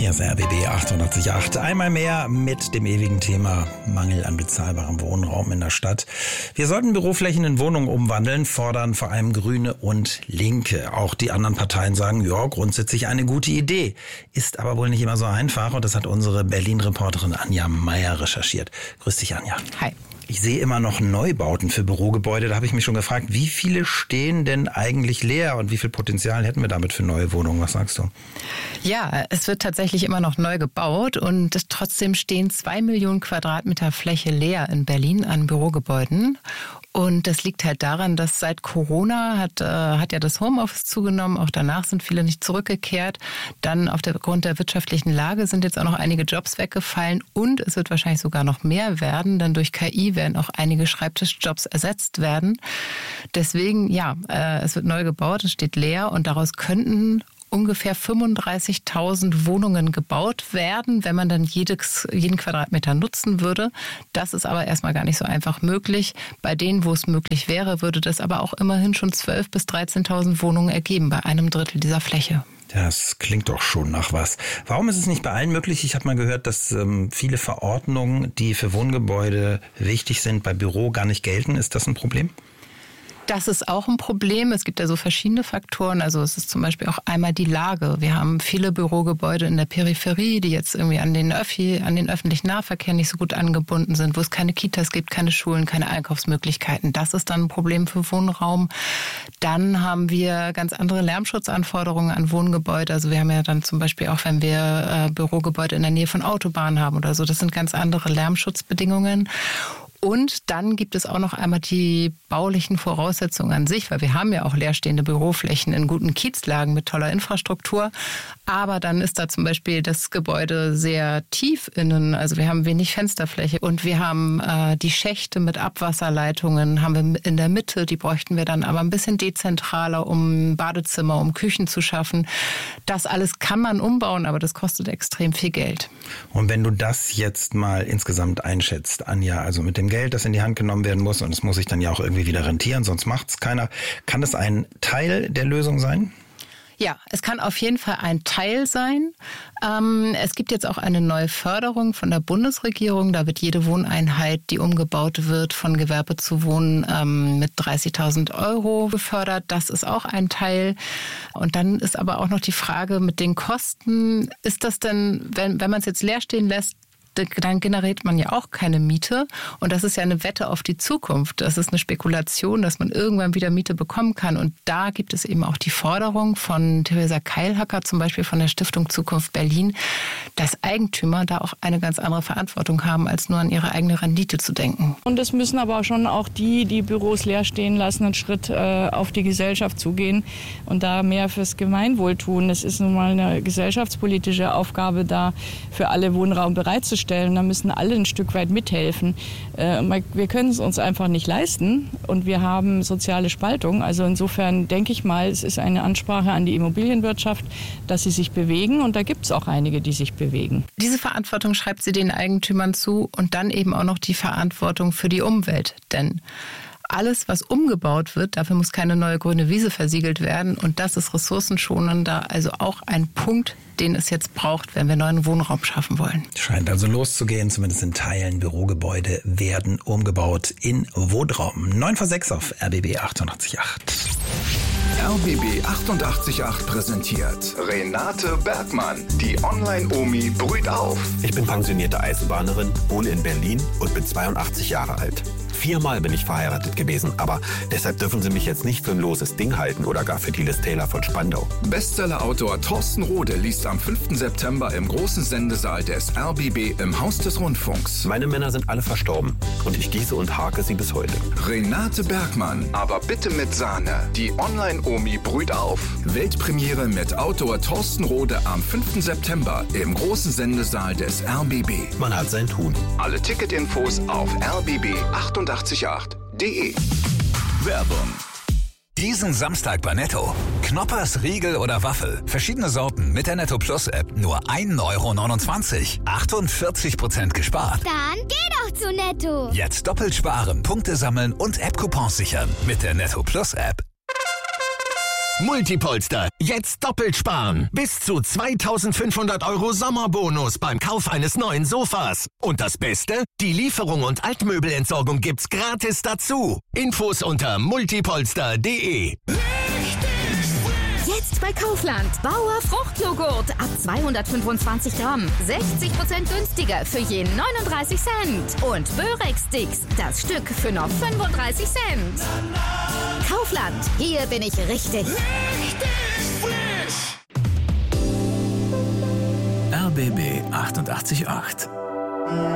Hier ist RBB 888. Einmal mehr mit dem ewigen Thema Mangel an bezahlbarem Wohnraum in der Stadt. Wir sollten Büroflächen in Wohnungen umwandeln, fordern vor allem Grüne und Linke. Auch die anderen Parteien sagen, ja, grundsätzlich eine gute Idee. Ist aber wohl nicht immer so einfach und das hat unsere Berlin-Reporterin Anja Meier recherchiert. Grüß dich, Anja. Hi. Ich sehe immer noch Neubauten für Bürogebäude. Da habe ich mich schon gefragt, wie viele stehen denn eigentlich leer und wie viel Potenzial hätten wir damit für neue Wohnungen? Was sagst du? Ja, es wird tatsächlich immer noch neu gebaut und trotzdem stehen 2 Millionen Quadratmeter Fläche leer in Berlin an Bürogebäuden. Und das liegt halt daran, dass seit Corona hat ja das Homeoffice zugenommen. Auch danach sind viele nicht zurückgekehrt. Dann aufgrund der wirtschaftlichen Lage sind jetzt auch noch einige Jobs weggefallen. Und es wird wahrscheinlich sogar noch mehr werden, denn durch KI werden auch einige Schreibtischjobs ersetzt werden. Deswegen, ja, es wird neu gebaut, es steht leer und daraus könnten ungefähr 35.000 Wohnungen gebaut werden, wenn man dann jeden Quadratmeter nutzen würde. Das ist aber erstmal gar nicht so einfach möglich. Bei denen, wo es möglich wäre, würde das aber auch immerhin schon 12.000 bis 13.000 Wohnungen ergeben, bei einem Drittel dieser Fläche. Das klingt doch schon nach was. Warum ist es nicht bei allen möglich? Ich habe mal gehört, dass viele Verordnungen, die für Wohngebäude wichtig sind, bei Büro gar nicht gelten. Ist das ein Problem? Das ist auch ein Problem. Es gibt ja so verschiedene Faktoren. Also es ist zum Beispiel auch einmal die Lage. Wir haben viele Bürogebäude in der Peripherie, die jetzt irgendwie an den öffentlichen Nahverkehr nicht so gut angebunden sind, wo es keine Kitas gibt, keine Schulen, keine Einkaufsmöglichkeiten. Das ist dann ein Problem für Wohnraum. Dann haben wir ganz andere Lärmschutzanforderungen an Wohngebäude. Also wir haben ja dann zum Beispiel auch, wenn wir Bürogebäude in der Nähe von Autobahnen haben oder so, das sind ganz andere Lärmschutzbedingungen. Und dann gibt es auch noch einmal die baulichen Voraussetzungen an sich, weil wir haben ja auch leerstehende Büroflächen in guten Kiezlagen mit toller Infrastruktur. Aber dann ist da zum Beispiel das Gebäude sehr tief innen. Also wir haben wenig Fensterfläche und wir haben die Schächte mit Abwasserleitungen haben wir in der Mitte. Die bräuchten wir dann aber ein bisschen dezentraler, um Badezimmer, um Küchen zu schaffen. Das alles kann man umbauen, aber das kostet extrem viel Geld. Und wenn du das jetzt mal insgesamt einschätzt, Anja, also mit dem Geld, das in die Hand genommen werden muss, und es muss sich dann ja auch irgendwie wieder rentieren, sonst macht es keiner. Kann das ein Teil der Lösung sein? Ja, es kann auf jeden Fall ein Teil sein. Es gibt jetzt auch eine neue Förderung von der Bundesregierung. Da wird jede Wohneinheit, die umgebaut wird, von Gewerbe zu Wohnen mit 30.000 € gefördert. Das ist auch ein Teil. Und dann ist aber auch noch die Frage mit den Kosten. Ist das denn, wenn man es jetzt leer stehen lässt, dann generiert man ja auch keine Miete. Und das ist ja eine Wette auf die Zukunft. Das ist eine Spekulation, dass man irgendwann wieder Miete bekommen kann. Und da gibt es eben auch die Forderung von Theresa Keilhacker, zum Beispiel von der Stiftung Zukunft Berlin, dass Eigentümer da auch eine ganz andere Verantwortung haben, als nur an ihre eigene Rendite zu denken. Und es müssen aber schon auch die Büros leer stehen lassen, einen Schritt auf die Gesellschaft zugehen und da mehr fürs Gemeinwohl tun. Es ist nun mal eine gesellschaftspolitische Aufgabe, da für alle Wohnraum bereitzustellen. Da müssen alle ein Stück weit mithelfen. Wir können es uns einfach nicht leisten und wir haben soziale Spaltung. Also insofern denke ich mal, es ist eine Ansprache an die Immobilienwirtschaft, dass sie sich bewegen und da gibt es auch einige, die sich bewegen. Diese Verantwortung schreibt sie den Eigentümern zu und dann eben auch noch die Verantwortung für die Umwelt. Denn alles, was umgebaut wird, dafür muss keine neue grüne Wiese versiegelt werden. Und das ist ressourcenschonender, also auch ein Punkt, den es jetzt braucht, wenn wir neuen Wohnraum schaffen wollen. Scheint also loszugehen, zumindest in Teilen. Bürogebäude werden umgebaut in Wohnraum. 9:06 auf RBB 88.8. RBB 88.8 präsentiert Renate Bergmann, die Online-Omi brüht auf. Ich bin pensionierte Eisenbahnerin, wohne in Berlin und bin 82 Jahre alt. 4-mal bin ich verheiratet gewesen, aber deshalb dürfen Sie mich jetzt nicht für ein loses Ding halten oder gar für die Liz Taylor von Spandau. Bestseller-Autor Thorsten Rode liest am 5. September im großen Sendesaal des RBB im Haus des Rundfunks. Meine Männer sind alle verstorben und ich gieße und hake sie bis heute. Renate Bergmann, aber bitte mit Sahne. Die Online-Omi brüht auf. Weltpremiere mit Autor Thorsten Rode am 5. September im großen Sendesaal des RBB. Man hat sein Tun. Alle Ticketinfos auf rbb888.de. Werbung. Diesen Samstag bei Netto. Knoppers, Riegel oder Waffel. Verschiedene Sorten mit der Netto Plus App. Nur 1,29 €. 48% gespart. Dann geh doch zu Netto. Jetzt doppelt sparen, Punkte sammeln und App-Coupons sichern. Mit der Netto Plus App. Multipolster, jetzt doppelt sparen. Bis zu 2.500 € Sommerbonus beim Kauf eines neuen Sofas. Und das Beste? Die Lieferung und Altmöbelentsorgung gibt's gratis dazu. Infos unter multipolster.de. Jetzt bei Kaufland. Bauer Fruchtjoghurt ab 225 Gramm. 60% günstiger für je 39 Cent. Und Börex-Sticks, das Stück für noch 35 Cent. Kaufland, hier bin ich richtig. RBB 88.8